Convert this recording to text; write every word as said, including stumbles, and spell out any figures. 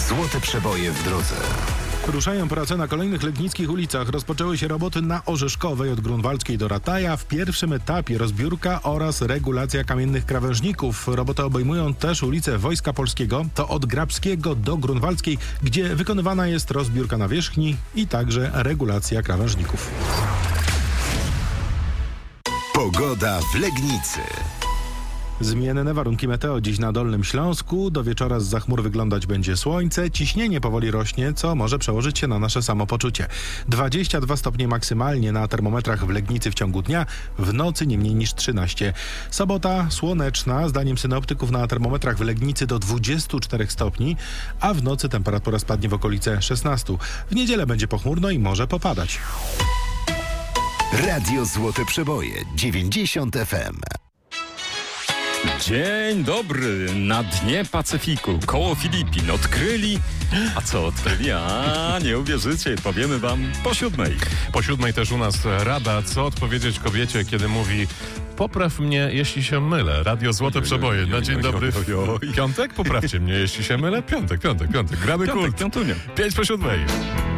Złote przeboje w drodze. Ruszają prace na kolejnych legnickich ulicach. Rozpoczęły się roboty na Orzeszkowej od Grunwaldzkiej do Rataja. W pierwszym etapie rozbiórka oraz regulacja kamiennych krawężników. Roboty obejmują też ulicę Wojska Polskiego. To od Grabskiego do Grunwaldzkiej, gdzie wykonywana jest rozbiórka nawierzchni i także regulacja krawężników. Pogoda w Legnicy. Zmienne warunki meteo dziś na Dolnym Śląsku. Do wieczora zza chmur wyglądać będzie słońce. Ciśnienie powoli rośnie, co może przełożyć się na nasze samopoczucie. dwadzieścia dwa stopnie maksymalnie na termometrach w Legnicy w ciągu dnia, w nocy nie mniej niż trzynaście. Sobota słoneczna, zdaniem synoptyków na termometrach w Legnicy do dwudziestu czterech stopni, a w nocy temperatura spadnie w okolice szesnastu. W niedzielę będzie pochmurno i może popadać. Radio Złote Przeboje dziewięćdziesiąt F M. Dzień dobry, na dnie Pacyfiku, koło Filipin odkryli, a co odkryli? A, nie uwierzycie, powiemy wam po siódmej. Po siódmej też u nas rada, co odpowiedzieć kobiecie, kiedy mówi: popraw mnie, jeśli się mylę. Radio Złote Przeboje. Na dzień dobry. Piątek? Poprawcie mnie, jeśli się mylę. Piątek, piątek, piątek. Gramy Piątek, kult. piątunia. Pięć po siódmej.